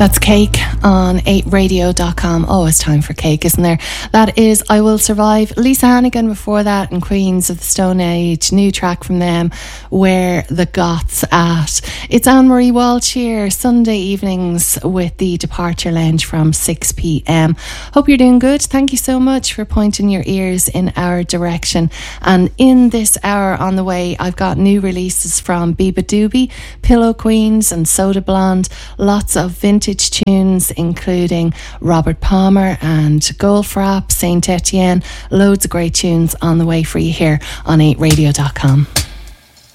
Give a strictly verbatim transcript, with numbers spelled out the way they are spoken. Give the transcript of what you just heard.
That's Cake on eight radio dot com. Oh, it's time for cake, isn't there? That is I Will Survive. Lisa Hannigan before that and Queens of the Stone Age. New track from them, Where the Goth's At. It's Anne-Marie Walsh here, Sunday evenings with the Departure Lounge from six p.m. Hope you're doing good. Thank you so much for pointing your ears in our direction. And in this hour on the way, I've got new releases from Biba Doobie, Pillow Queens and Soda Blonde. Lots of vintage tunes including Robert Palmer and Goldfrapp, Saint Etienne. Loads of great tunes on the way for you here on eight radio dot com.